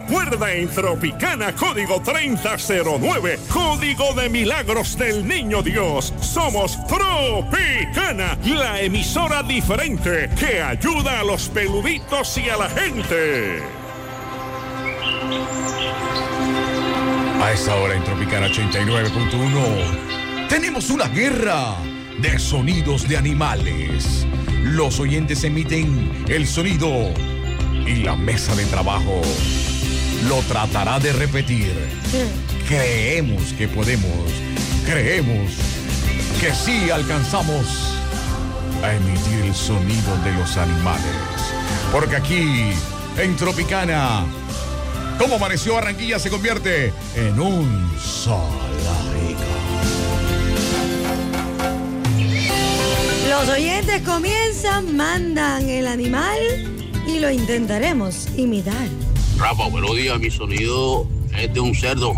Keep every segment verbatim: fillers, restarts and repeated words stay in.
Recuerda en Tropicana, código treinta cero nueve, código de milagros del Niño Dios. Somos Tropicana, la emisora diferente que ayuda a los peluditos y a la gente. A esa hora en Tropicana ochenta y nueve punto uno tenemos una guerra de sonidos de animales. Los oyentes emiten el sonido y la mesa de trabajo lo tratará de repetir. Creemos que podemos, creemos que sí alcanzamos a emitir el sonido de los animales. Porque aquí, en Tropicana, como amaneció Barranquilla se convierte en un zoológico. Los oyentes comienzan, mandan el animal y lo intentaremos imitar. Rafa, buenos días. Mi sonido es de un cerdo.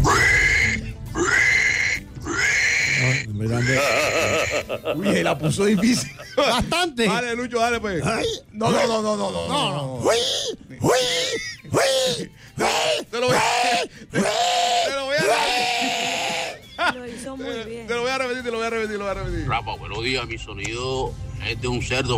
Uy, la puso difícil. Bastante. Dale, Lucho, dale, pues. No, no, no, no, no, no. No, no. Te lo voy a... Te lo voy a repetir. Lo hizo muy bien. Te lo voy a repetir, te lo voy a repetir, te lo voy a repetir. Rafa, buenos días. Mi sonido es de un cerdo.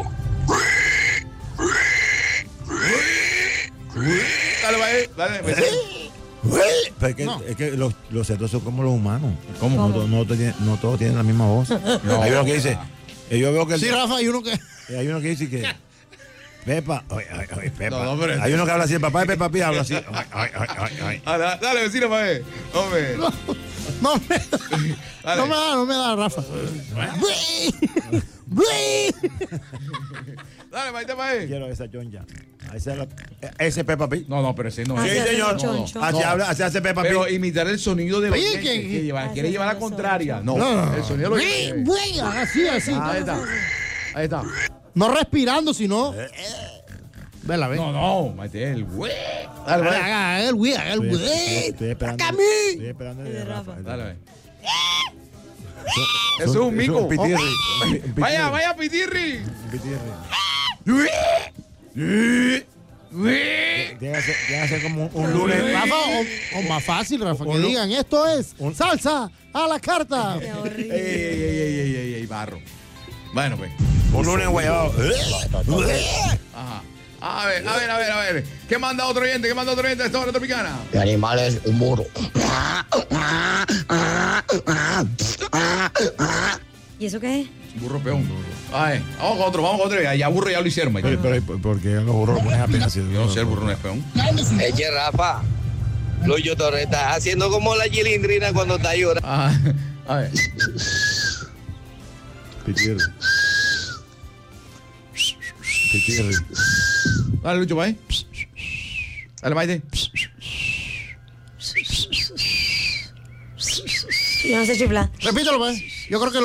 Dale, dale, dale. Pues. Pero es que, No. es que los, los cerdos son como los humanos. ¿Cómo? No, to- no, to- tienen- no todos tienen la misma voz. No. Hay uno que dice, eh, yo veo que el- Sí, Rafa, hay uno que. hay uno que dice que Pepa, oye, oye, oye, Pepa. No, no, pero- Hay uno que habla así, el papá de Pepa Pig habla así. Ay, ay, ay, ay, ay. Dale, dale, vecino, pa' ver. Hombre. No me, Dale. no me da, no me da, Rafa. Dale, maite, pa' ver. Quiero esa choncha. Ese es la- ese es Pepa Pig. No, no, pero ese no Así Sí, es. hace señor. el choncho. Así No. habla, así hace Pepa Pig. Pero imitar el sonido de los Oye, oyentes, que- que lleva, Así quiere hace llevar la el contraria. sonido. No, No, no, el no. sonido de los oyentes. Güey, así, así. Ahí está. Ahí está. No respirando, sino. Vela, ve. No, no, maite el güey. Dale, Haga, dale. haga el güey, haga el Estoy- estoy- güey. estoy esperando. ¡Saca a mí! Estoy esperando el de De Rafa. Rafa. Dale, dale. Eso Eso es un mico. un pitirri. Un pi- un Vaya, pitirri. vaya, pitirri. Un pitirri. Tiene que ser, tiene que ser como un lunes. Rafa, o, o más fácil, Rafa, que Un- digan, esto es un- salsa a la carta. Qué Ey, horrible. ey, ey, ey, ey, ey, ey, barro. Bueno, pues. Un lunes guayabado. Ajá. A ver, a ver, a ver, a ver. ¿Qué manda otro oyente? ¿Qué manda otro oyente de esta hora tropicana? Mi animal es un burro. ¿Y eso qué es? Un burro peón. A ver, vamos con otro, vamos con otro. Ya burro ya lo hicieron, Maite. Pero, pero, ¿por qué los burros lo pones apenas? Yo no sé, el burro no es peón. Eche, Rafa. Lucho Torres está haciendo como la chilindrina cuando está llorando. Ah, a ver. Pitirri. Pitirri. Dale, Lucho, va ahí. Dale, Maite. Yo no sé chiflar. Repítelo, pues. Yo creo que lo